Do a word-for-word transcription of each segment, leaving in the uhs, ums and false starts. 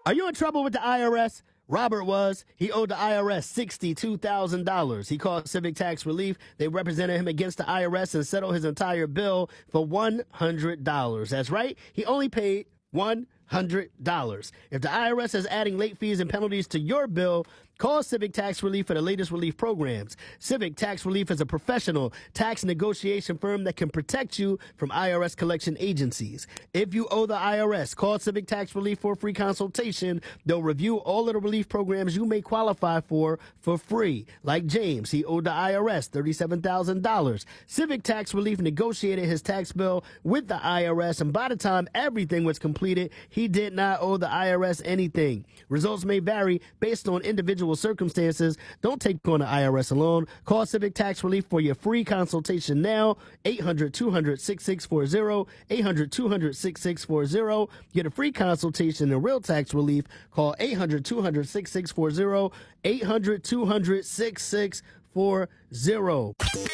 Are you in trouble with the I R S? Robert was. He owed the I R S sixty-two thousand dollars. He called Civic Tax Relief. They represented him against the I R S and settled his entire bill for one hundred dollars. That's right. He only paid one hundred dollars. If the I R S is adding late fees and penalties to your bill, call Civic Tax Relief for the latest relief programs. Civic Tax Relief is a professional tax negotiation firm that can protect you from I R S collection agencies. If you owe the I R S, call Civic Tax Relief for a free consultation. They'll review all of the relief programs you may qualify for for free. Like James, he owed the I R S thirty-seven thousand dollars. Civic Tax Relief negotiated his tax bill with the I R S, and by the time everything was completed, he did not owe the I R S anything. Results may vary based on individual circumstances. Don't take on the I R S alone. Call Civic Tax Relief for your free consultation now. eight hundred, two hundred, sixty-six forty. eight hundred, two hundred, sixty-six forty. Get a free consultation and real tax relief. Call eight hundred, two hundred, sixty-six forty. eight hundred, two hundred, sixty-six forty. Feel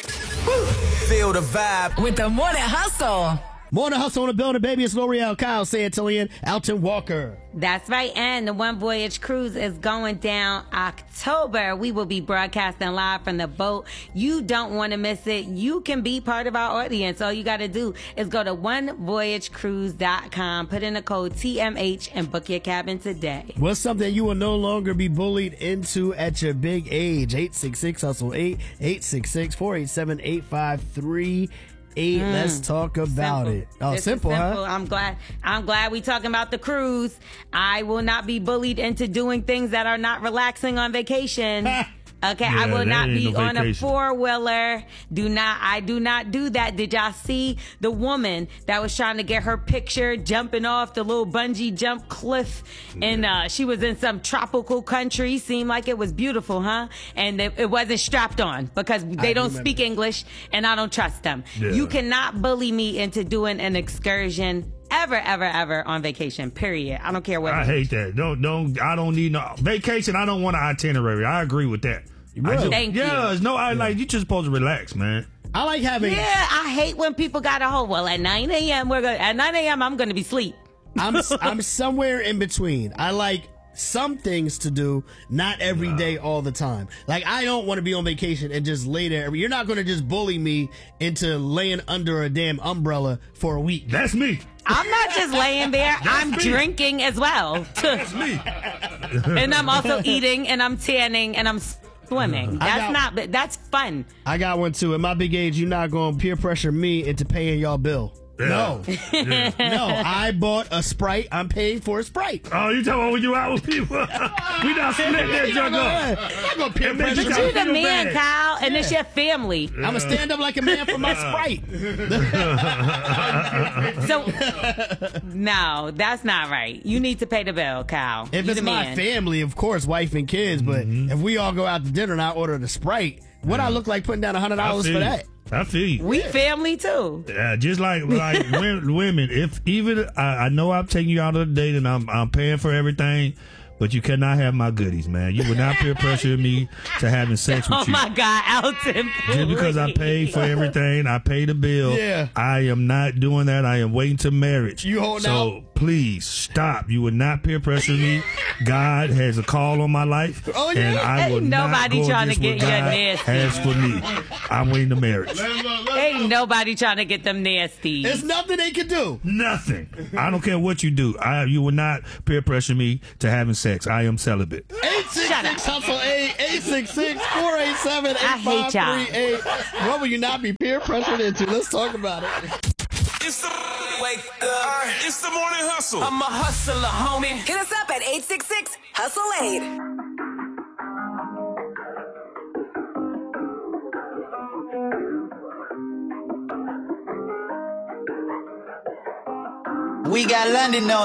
the vibe with the Morning Hustle. Morning Hustle on the building, baby. It's L'Oreal, Kyle Santillian, Alton Walker. That's right, and the One Voyage Cruise is going down October. We will be broadcasting live from the boat. You don't want to miss it. You can be part of our audience. All you got to do is go to one voyage cruise dot com, put in the code T M H, and book your cabin today. What's something you will no longer be bullied into at your big age? eight six six, hustle eight, eight six six, four eight seven, eight five three eight. Mm. Let's talk about simple. it. Oh, this simple, simple, huh? I'm glad. I'm glad we talking about the cruise. I will not be bullied into doing things that are not relaxing on vacation. Okay, yeah, I will not be no on a four-wheeler. Do not, I do not do that. Did y'all see the woman that was trying to get her picture jumping off the little bungee jump cliff? Yeah. And uh, she was in some tropical country. Seemed like it was beautiful, huh? And it, it wasn't strapped on because they I don't speak that. English and I don't trust them. Yeah. You cannot bully me into doing an excursion ever, ever, ever on vacation, period. I don't care what. I hate that. Don't, don't, I don't need no vacation. I don't want an itinerary. I agree with that. Really? Just, Thank yeah, you. There's no, I like, you just supposed to relax, man. I like having. Yeah, I hate when people got a whole, well, at nine a.m., we're going to, at nine a.m., I'm going to be asleep. I'm, I'm somewhere in between. I like some things to do, not every wow. day, all the time. Like, I don't want to be on vacation and just lay there. You're not going to just bully me into laying under a damn umbrella for a week. That's me. I'm not just laying there. That's I'm me. Drinking as well. That's me. And I'm also eating, and I'm tanning, and I'm swimming. That's got, not, that's fun. I got one too. At my big age, you're not going to peer pressure me into paying y'all bill. Yeah. No. Yeah. No, I bought a Sprite. I'm paying for a Sprite. Oh, you talking about when you out with people? We not split that junk up. I'm not going to peer pressure you. You're the man, Kyle, and yeah. it's your family. I'm going to stand up like a man for my Sprite. So, no, that's not right. You need to pay the bill, Kyle. If you it's my man. family, of course, wife and kids, but mm-hmm. if we all go out to dinner and I order the Sprite, what yeah. I look like putting down one hundred dollars for that? I feel you. We family too. Yeah, just like like women. If even I, I know I'm taking you out on a date and I'm I'm paying for everything, but you cannot have my goodies, man. You would not peer pressure me to having sex with oh you. Oh my God, Alton! Just because I paid for everything, I pay the bill. Yeah. I am not doing that. I am waiting to marriage. You hold so out? Please stop. You would not peer pressure me. God has a call on my life, oh, yeah? and I will Ain't not nobody go trying to get what your God nasty. has for me. I'm waiting to marriage. Ain't nobody trying to get them nasty. There's nothing they can do. Nothing. I don't care what you do. I you will not peer pressure me to having sex. I am celibate. eight six six hustle eight, eight six six, four eight seven, eight five three eight. What will you not be peer pressured into? Let's talk about it. It's the wake up. It's the morning hustle. I'm a hustler, homie. Hit us up at eight six six, hustle eight. We got London on